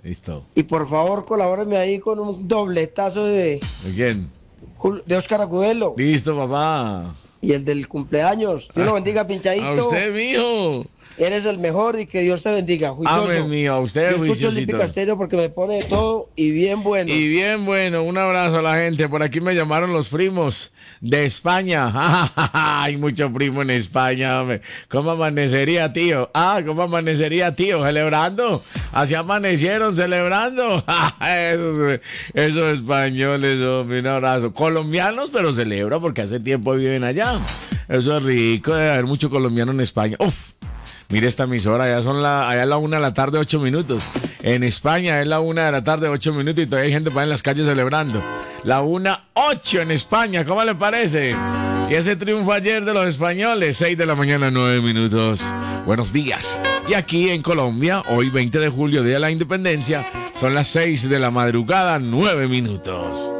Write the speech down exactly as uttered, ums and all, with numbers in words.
Listo. Y por favor, colabórenme ahí con un dobletazo de, ¿De quién? de Oscar Agudelo. Listo, papá. Y el del cumpleaños. Dios lo bendiga, A pinchadito. usted, mijo. Eres el mejor y que Dios te bendiga. Juicioso. Amén, mío. A usted, Yo escucho juiciosito. Olímpica Estéreo porque me pone de todo y bien bueno. Y bien, bueno, un abrazo a la gente. Por aquí me llamaron los primos de España. Hay mucho primo en España, hombre. ¿Cómo amanecería, tío? Ah, ¿cómo amanecería, tío? Celebrando. Así amanecieron, celebrando. esos, esos españoles, hombre, un abrazo. Colombianos, pero celebro porque hace tiempo viven allá. Eso es rico, debe haber mucho colombiano en España. Uf. Mire esta emisora, allá son la, allá es la una de la tarde, ocho minutos. En España es la una de la tarde, ocho minutos y todavía hay gente para en las calles celebrando. La una, ocho en España, ¿cómo le parece? Y ese triunfo ayer de los españoles, seis de la mañana, nueve minutos. Buenos días. Y aquí en Colombia, hoy veinte de julio, Día de la Independencia, son las seis de la madrugada, nueve minutos.